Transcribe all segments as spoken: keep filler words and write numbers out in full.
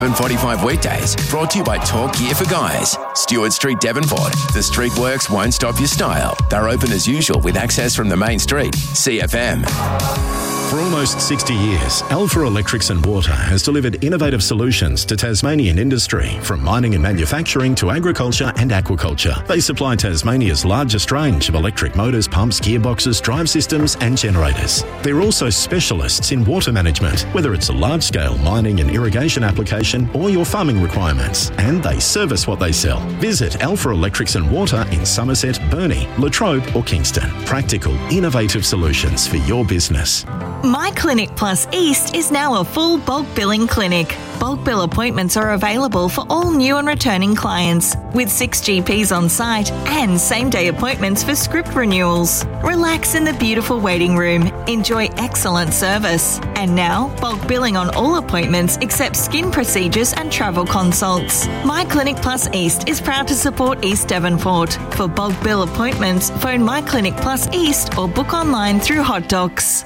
seven forty-five weekdays, brought to you by Talk Gear for Guys. Stewart Street, Devonport. The street works won't stop your style. They're open as usual with access from the main street. C F M. For almost sixty years, Alpha Electrics and Water has delivered innovative solutions to Tasmanian industry, from mining and manufacturing to agriculture and aquaculture. They supply Tasmania's largest range of electric motors, pumps, gearboxes, drive systems and generators. They're also specialists in water management, whether it's a large-scale mining and irrigation application or your farming requirements, and they service what they sell. Visit Alpha Electrics and Water in Somerset, Burnie, Latrobe or Kingston. Practical, innovative solutions for your business. My Clinic Plus East is now a full bulk billing clinic. Bulk bill appointments are available for all new and returning clients, with six G Ps on site and same-day appointments for script renewals. Relax in the beautiful waiting room. Enjoy excellent service. And now, bulk billing on all appointments except skin procedures and travel consults. My Clinic Plus East is proud to support East Devonport. For bulk bill appointments, phone My Clinic Plus East or book online through Hot Docs.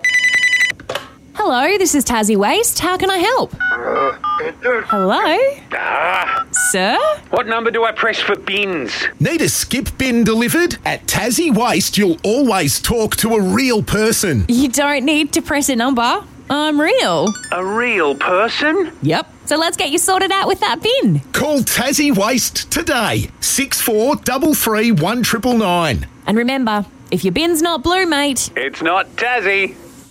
Hello, this is Tassie Waste. How can I help? Hello? Ah, Sir? what number do I press for bins? Need a skip bin delivered? At Tassie Waste, you'll always talk to a real person. You don't need to press a number. I'm real. A real person? Yep. So let's get you sorted out with that bin. Call Tassie Waste today. six four three three one nine nine nine. And remember, if your bin's not blue, mate... It's not Tassie.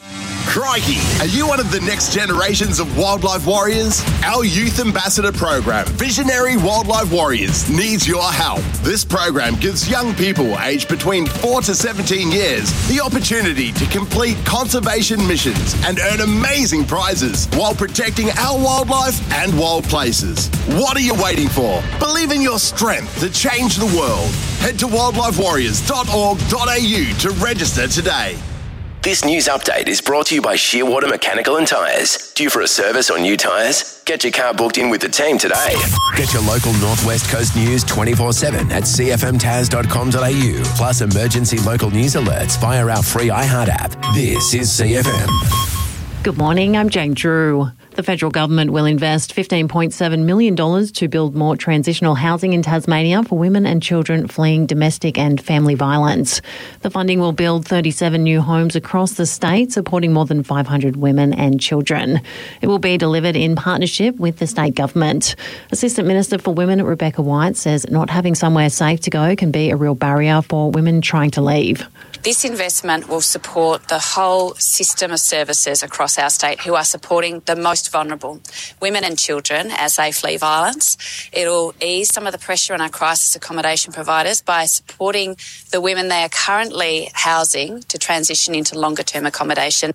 Crikey, are you one of the next generations of wildlife warriors? Our Youth Ambassador program, Visionary Wildlife Warriors, needs your help. This program gives young people aged between four to seventeen years the opportunity to complete conservation missions and earn amazing prizes while protecting our wildlife and wild places. What are you waiting for? Believe in your strength to change the world. Head to wildlife warriors dot org dot a u to register today. This news update is brought to you by Shearwater Mechanical and Tyres. Due for a service or new tyres? Get your car booked in with the team today. Get your local Northwest Coast news twenty-four seven at c f m taz dot com dot a u, plus emergency local news alerts via our free iHeart app. This is C F M. Good morning, I'm Jane Drew. The federal government will invest fifteen point seven million dollars to build more transitional housing in Tasmania for women and children fleeing domestic and family violence. The funding will build thirty-seven new homes across the state, supporting more than five hundred women and children. It will be delivered in partnership with the state government. Assistant Minister for Women, Rebecca White, says not having somewhere safe to go can be a real barrier for women trying to leave. This investment will support the whole system of services across our state who are supporting the most vulnerable, women and children, as they flee violence. It'll ease some of the pressure on our crisis accommodation providers by supporting the women they are currently housing to transition into longer-term accommodation.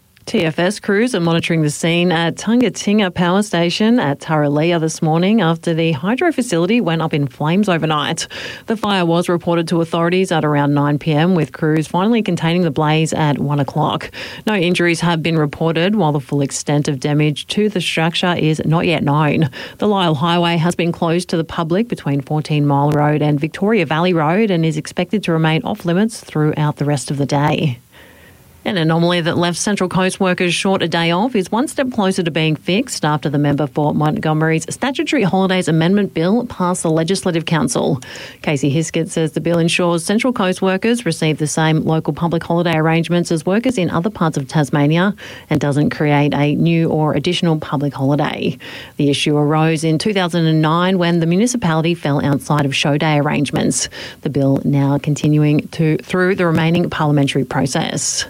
T F S crews are monitoring the scene at Tungatinga Power Station at Tarraleah this morning after the hydro facility went up in flames overnight. The fire was reported to authorities at around nine p m, with crews finally containing the blaze at one o'clock. No injuries have been reported, while the full extent of damage to the structure is not yet known. The Lyell Highway has been closed to the public between fourteen Mile Road and Victoria Valley Road and is expected to remain off limits throughout the rest of the day. An anomaly that left Central Coast workers short a day off is one step closer to being fixed after the member for Montgomery's Statutory Holidays Amendment Bill passed the Legislative Council. Casey Hiskett says the bill ensures Central Coast workers receive the same local public holiday arrangements as workers in other parts of Tasmania and doesn't create a new or additional public holiday. The issue arose in two thousand nine when the municipality fell outside of show day arrangements. The bill now continuing to through the remaining parliamentary process.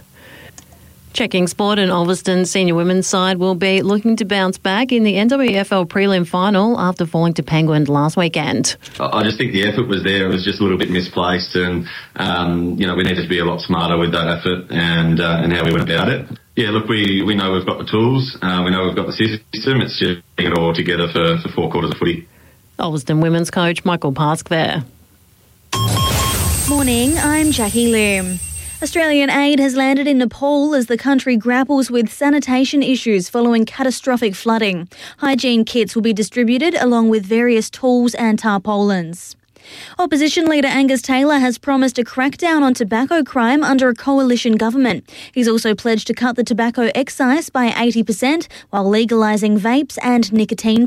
Checking sport, and Ulverston senior women's side will be looking to bounce back in the N W F L prelim final after falling to Penguin last weekend. I just think the effort was there. It was just a little bit misplaced, and um, you know we needed to be a lot smarter with that effort and uh, and how we went about it. Yeah, look, we, we know we've got the tools. Uh, we know we've got the system. It's just getting it all together for, for four quarters of footy. Ulverston women's coach Michael Parsk there. Morning, I'm Jackie Loom. Australian aid has landed in Nepal as the country grapples with sanitation issues following catastrophic flooding. Hygiene kits will be distributed along with various tools and tarpaulins. Opposition leader Angus Taylor has promised a crackdown on tobacco crime under a coalition government. He's also pledged to cut the tobacco excise by eighty percent while legalising vapes and nicotine